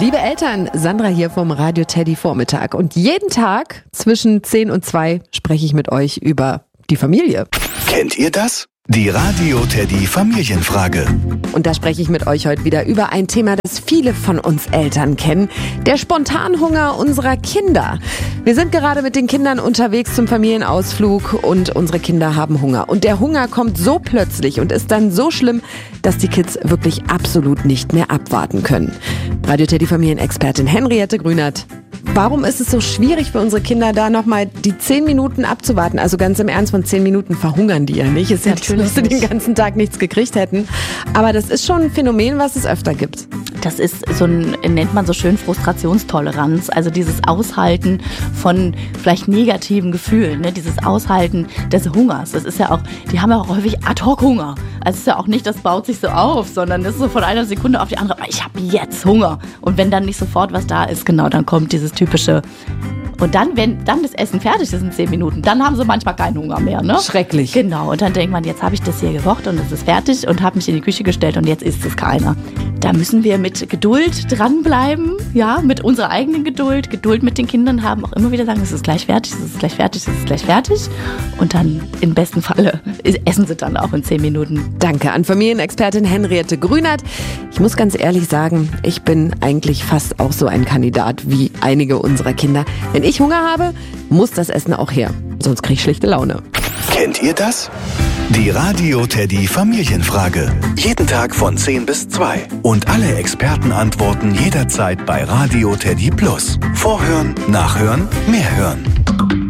Liebe Eltern, Sandra hier vom Radio Teddy Vormittag. Und jeden Tag zwischen 10 und 2 spreche ich mit euch über die Familie. Kennt ihr das? Die Radio Teddy Familienfrage. Und da spreche ich mit euch heute wieder über ein Thema, das viele von uns Eltern kennen. Der Spontanhunger unserer Kinder. Wir sind gerade mit den Kindern unterwegs zum Familienausflug und unsere Kinder haben Hunger. Und der Hunger kommt so plötzlich und ist dann so schlimm, dass die Kids wirklich absolut nicht mehr abwarten können. Radio Teddy Familienexpertin Henriette Grünert. Warum ist es so schwierig für unsere Kinder, da nochmal die 10 Minuten abzuwarten? Also ganz im Ernst, von 10 Minuten verhungern die ja nicht. Es ist ja nicht so, dass sie den ganzen Tag nichts gekriegt hätten. Aber das ist schon ein Phänomen, was es öfter gibt. Das ist so ein, nennt man so schön Frustrationstoleranz, also dieses Aushalten von vielleicht negativen Gefühlen, ne? Dieses Aushalten des Hungers. Das ist ja auch, die haben ja auch häufig Ad-Hoc-Hunger. Also es ist ja auch nicht, das baut sich so auf, sondern das ist so von einer Sekunde auf die andere, ich habe jetzt Hunger. Und wenn dann nicht sofort was da ist, genau, dann kommt dieses typische. Und dann, wenn dann das Essen fertig ist in 10 Minuten, dann haben sie manchmal keinen Hunger mehr, ne? Schrecklich. Genau, und dann denkt man, jetzt habe ich das hier gekocht und es ist fertig und habe mich in die Küche gestellt und jetzt isst es keiner. Da müssen wir mit Geduld dranbleiben, ja, mit unserer eigenen Geduld mit den Kindern haben, auch immer wieder sagen, es ist gleich fertig, es ist gleich fertig, es ist gleich fertig. Und dann im besten Falle essen sie dann auch in 10 Minuten. Danke an Familienexpertin Henriette Grünert. Ich muss ganz ehrlich sagen, ich bin eigentlich fast auch so ein Kandidat wie einige unserer Kinder. Wenn ich Hunger habe, muss das Essen auch her. Sonst kriege ich schlechte Laune. Kennt ihr das? Die Radio Teddy Familienfrage. Jeden Tag von 10 bis 2. Und alle Experten antworten jederzeit bei Radio Teddy Plus. Vorhören, nachhören, mehr hören.